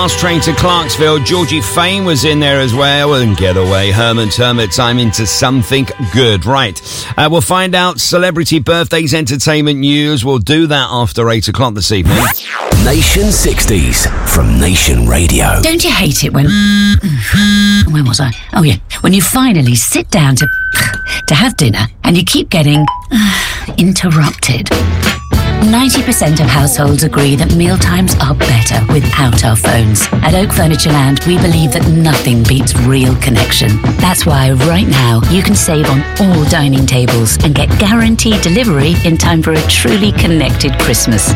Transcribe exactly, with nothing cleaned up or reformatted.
Last train to Clarksville, Georgie Fame was in there as well, and Getaway, Herman's Hermits, I'm into something good. Right, uh, we'll find out celebrity birthdays, entertainment news. We'll do that after eight o'clock this evening. Nation sixties from Nation Radio. Don't you hate it when... Where was I? Oh, yeah. When you finally sit down to... to have dinner and you keep getting... interrupted. ninety percent of households agree that mealtimes are better without our phones. At Oak Furniture Land, we believe that nothing beats real connection. That's why right now you can save on all dining tables and get guaranteed delivery in time for a truly connected Christmas.